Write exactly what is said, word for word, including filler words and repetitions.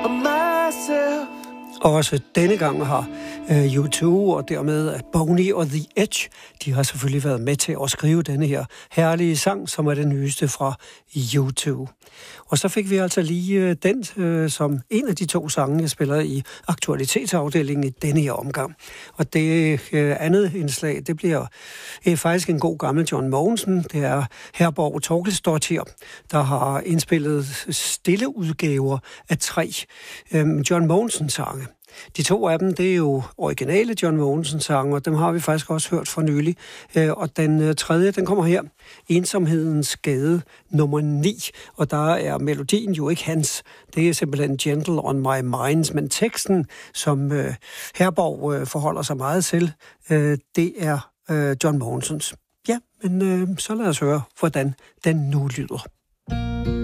of myself. Også denne gang har uh, U to og dermed Boney og The Edge, de har selvfølgelig været med til at skrive denne her herlige sang, som er den nyeste fra U to. Og så fik vi altså lige uh, den uh, som en af de to sange, jeg spiller i aktualitetsafdelingen i denne her omgang. Og det uh, andet indslag, det bliver uh, faktisk en god gammel John Mogensen. Det er Herborg Torkelsdottir, der har indspillet stille udgaver af tre um, John Mogensen-sange. De to af dem, det er jo originale John Mogensen-sange, og dem har vi faktisk også hørt for nylig. Og den tredje, den kommer her, Ensomhedens Gade nummer ni, og der er melodien jo ikke hans. Det er simpelthen Gentle on My Mind, men teksten, som uh, Herborg uh, forholder sig meget til, uh, det er uh, John Mogensens. Ja, men uh, så lad os høre, hvordan den nu lyder.